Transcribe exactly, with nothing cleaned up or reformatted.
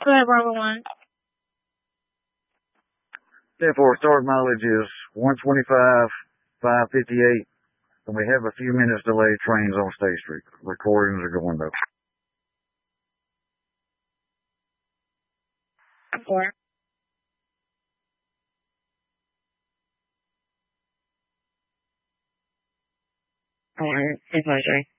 Go ahead, Bravo one. ten four, start mileage is one twenty-five, five fifty-eight, and we have a few minutes delay trains on State Street. Recordings are going though. Four. Alright, advisory.